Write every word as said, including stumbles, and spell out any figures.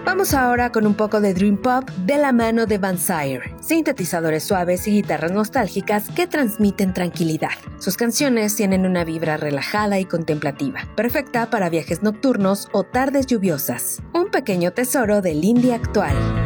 Vamos ahora con un poco de Dream Pop de la mano de Van Sire, sintetizadores suaves y guitarras nostálgicas que transmiten tranquilidad. Sus canciones tienen una vibra relajada y contemplativa, perfecta para viajes nocturnos o tardes lluviosas. Un pequeño tesoro del indie actual.